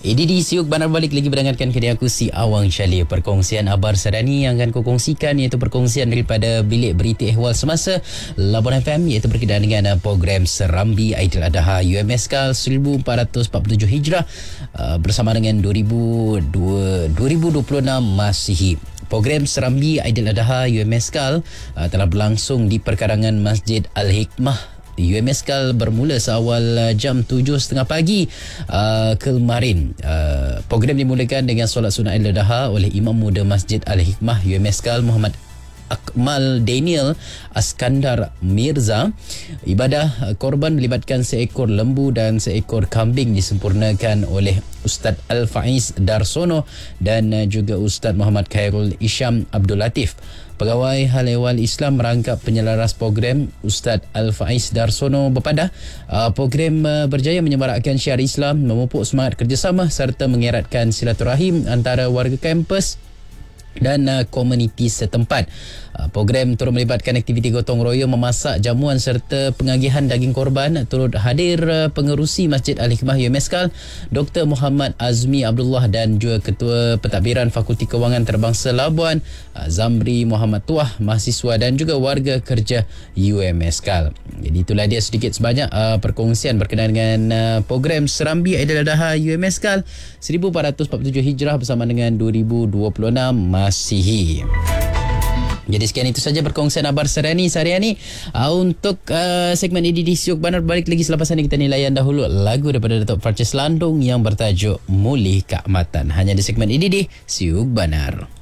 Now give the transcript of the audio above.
ADD Siuk Banar balik lagi berdengarkan ke aku si Awang Syali. Perkongsian Abar Sadani yang akan kongsikan iaitu perkongsian daripada Bilik Berita Ehwal Semasa Labuan FM iaitu berkaitan dengan program Serambi Aidiladha UMS Kal 1447 Hijrah bersama dengan 2026 Masihi. Program Serambi Aidiladha UMS Kal telah berlangsung di perkarangan Masjid Al-Hikmah UMS Kal bermula seawal jam 7.30 pagi kemarin. Program dimulakan dengan solat sunat Aidiladha oleh Imam Muda Masjid Al-Hikmah UMS Kal Muhammad Akmal Daniel Askandar Mirza. Ibadah korban melibatkan seekor lembu dan seekor kambing disempurnakan oleh Ustaz Al-Faiz Darsono dan juga Ustaz Muhammad Khairul Isham Abdul Latif. Pegawai Hal Ehwal Islam merangkap penyelaras program Ustaz Al-Faiz Darsono berpadah program berjaya menyemarakkan syiar Islam, memupuk semangat kerjasama serta mengeratkan silaturahim antara warga kampus dan komuniti setempat. Program turut melibatkan aktiviti gotong royong, memasak jamuan serta pengagihan daging korban. Turut hadir pengerusi Masjid Al-Hikmah UMS Kal Dr. Muhammad Azmi Abdullah dan juga Ketua Pentadbiran Fakulti Kewangan Terbangsa Labuan Zamri Muhammad Tuah, mahasiswa dan juga warga kerja UMS Kal. Jadi itulah dia sedikit sebanyak perkongsian berkenaan dengan program Serambi Aidiladha UMS Kal 1447 Hijrah bersama dengan 2026 Masihi. Jadi sekian itu saja perkongsian Abar Sadani seharian ni. Untuk segmen ADD Siuk Banar balik lagi selepas ini kita nilaian dahulu lagu daripada Datuk Farcis Landung yang bertajuk Mulih Kak Matan hanya di segmen ADD Siuk Banar.